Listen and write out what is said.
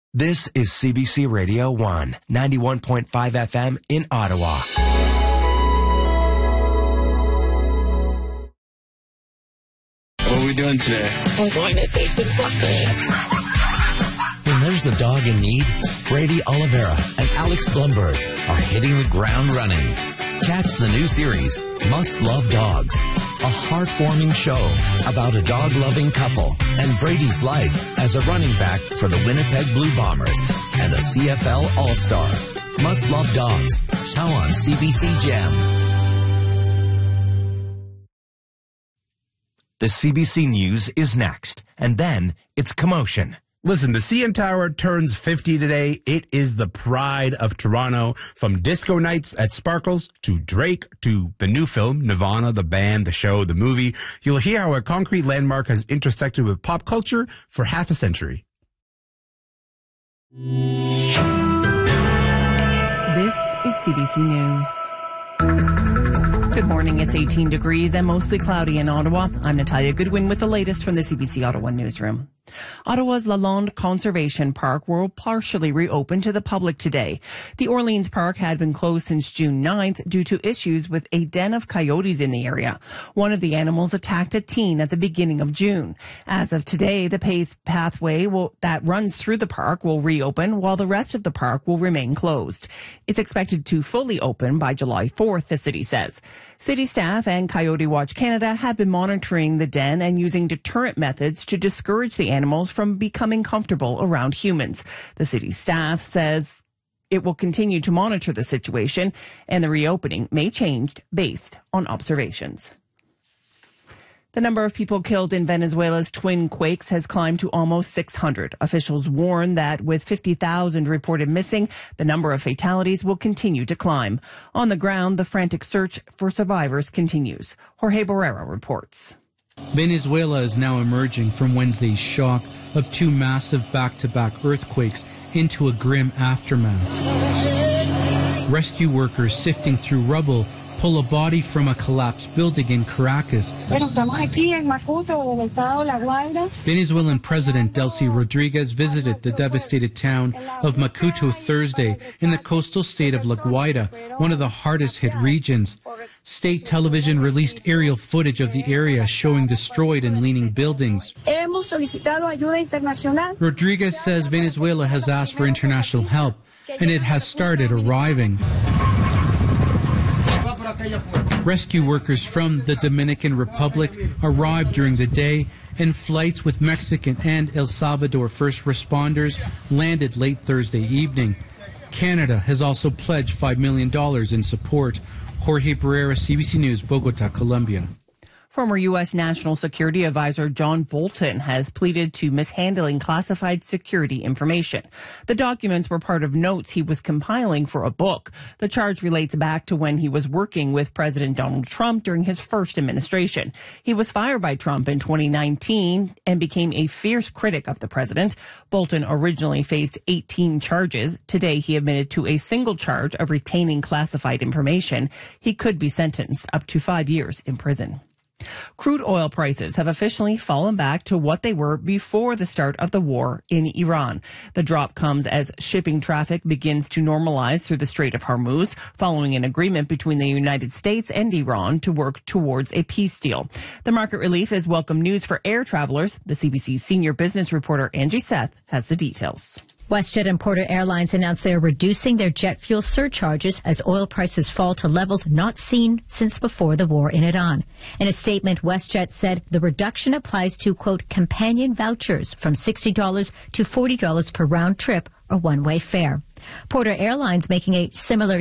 This is CBC Radio 1, 91.5 FM in Ottawa. What are we doing today? We're going to save some puppets. When there's a dog in need, Brady Oliveira and Alex Blumberg are hitting the ground running. Catch the new series, Must Love Dogs, a heartwarming show about a dog-loving couple and Brady's life as a running back for the Winnipeg Blue Bombers and a CFL All-Star. Must Love Dogs, now on CBC Gem. The CBC News is next, and then it's commotion. Listen, the CN Tower turns 50 today. It is the pride of Toronto. From disco nights at Sparkles to Drake to the new film, Nirvana, the band, the show, the movie. You'll hear how a concrete landmark has intersected with pop culture for half a century. This is CBC News. Good morning. It's 18 degrees and mostly cloudy in Ottawa. I'm Natalia Goodwin with the latest from the CBC Ottawa newsroom. Ottawa's Lalonde Conservation Park will partially reopen to the public today. The Orleans Park had been closed since June 9th due to issues with a den of coyotes in the area. One of the animals attacked a teen at the beginning of June. As of today, the paved pathway that runs through the park will reopen, while the rest of the park will remain closed. It's expected to fully open by July 4th, the city says. City staff and Coyote Watch Canada have been monitoring the den and using deterrent methods to discourage the animals from becoming comfortable around humans. The city staff says it will continue to monitor the situation, and the reopening may change based on observations. The number of people killed in Venezuela's twin quakes has climbed to almost 600. Officials warn that with 50,000 reported missing, the number of fatalities will continue to climb. On the ground, the frantic search for survivors continues. Jorge Barrera reports. Venezuela is now emerging from Wednesday's shock of two massive back-to-back earthquakes into a grim aftermath. Rescue workers sifting through rubble pull a body from a collapsed building in Caracas. Venezuelan President Delcy Rodriguez visited the devastated town of Macuto Thursday in the coastal state of La Guaira, one of the hardest hit regions. State television released aerial footage of the area showing destroyed and leaning buildings. Rodriguez says Venezuela has asked for international help, and it has started arriving. Rescue workers from the Dominican Republic arrived during the day, and flights with Mexican and El Salvador first responders landed late Thursday evening. Canada has also pledged $5 million in support. Jorge Barrera, CBC News, Bogota, Colombia. Former U.S. National Security Advisor John Bolton has pleaded to mishandling classified security information. The documents were part of notes he was compiling for a book. The charge relates back to when he was working with President Donald Trump during his first administration. He was fired by Trump in 2019 and became a fierce critic of the president. Bolton originally faced 18 charges. Today, he admitted to a single charge of retaining classified information. He could be sentenced up to 5 years in prison. Crude oil prices have officially fallen back to what they were before the start of the war in Iran. The drop comes as shipping traffic begins to normalize through the Strait of Hormuz, following an agreement between the United States and Iran to work towards a peace deal. The market relief is welcome news for air travelers. The CBC senior business reporter Angie Seth has the details. WestJet and Porter Airlines announced they are reducing their jet fuel surcharges as oil prices fall to levels not seen since before the war in Iran. In a statement, WestJet said the reduction applies to, quote, companion vouchers from $60 to $40 per round trip or one-way fare. Porter Airlines making a similar